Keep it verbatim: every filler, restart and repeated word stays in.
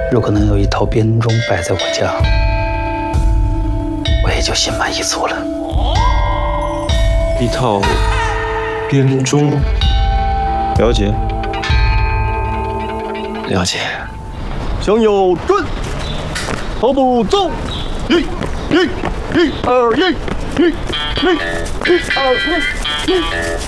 如果能有一套编钟摆在我家，我也就心满意足了。 一套编钟，了解，了解。 向右转，跑步走，一、一、一二一，一、一、一二一，一。